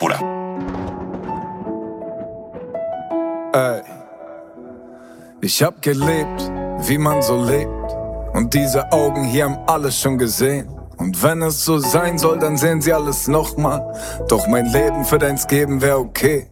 Bruder. Ey, ich hab gelebt, wie man so lebt. Und diese Augen hier haben alles schon gesehen. Und wenn es so sein soll, dann sehen sie alles nochmal. Doch mein Leben für deins geben wär okay.